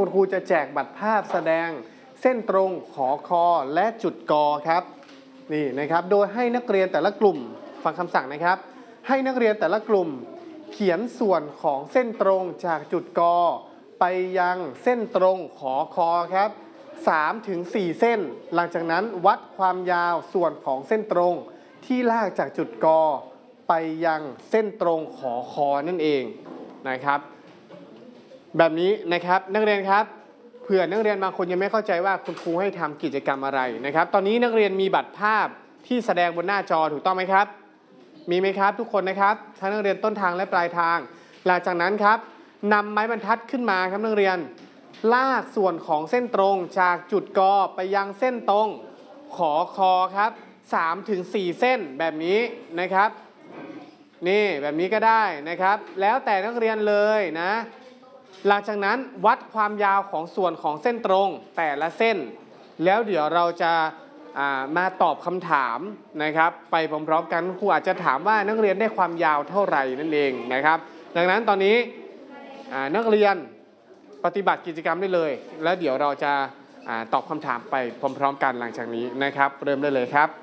คุณครูจะแจกบัตรภาพแสดงเส้นตรงขอคอและจุดกอครับนี่นะครับโดยให้นักเรียนแต่ละกลุ่มฟังคำสั่งนะครับให้นักเรียนแต่ละกลุ่มเขียนส่วนของเส้นตรงจากจุดกอไปยังเส้นตรงขอคอครับ3-4 เส้นหลังจากนั้นวัดความยาวส่วนของเส้นตรงที่ลากจากจุดกอไปยังเส้นตรงขอคอนั่นเองนะครับแบบนี้นะครับนักเรียนครับเผื่อนักเรียนบางคนยังไม่เข้าใจว่าคุณครูให้ทำกิจกรรมอะไรนะครับตอนนี้นักเรียนมีบัตรภาพที่แสดงบนหน้าจอถูกต้องไหมครับมีไหมครับทุกคนนะครับทั้งนักเรียนต้นทางและปลายทางหลังจากนั้นครับนำไม้บรรทัดขึ้นมาครับนักเรียนลากส่วนของเส้นตรงจากจุดกอไปยังเส้นตรงขอคอครับ3-4 เส้นแบบนี้นะครับนี่แบบนี้ก็ได้นะครับแล้วแต่นักเรียนเลยนะหลังจากนั้นวัดความยาวของส่วนของเส้นตรงแต่ละเส้นแล้วเดี๋ยวเราจะมาตอบคำถามนะครับไปพร้อมๆกันครูอาจจะถามว่านักเรียนได้ความยาวเท่าไหร่นั่นเองนะครับดังนั้นตอนนี้นักเรียนปฏิบัติกิจกรรมได้เลยแล้วเดี๋ยวเราจะตอบคำถามไปพร้อมๆกันหลังจากนี้นะครับเริ่มได้เลยครับ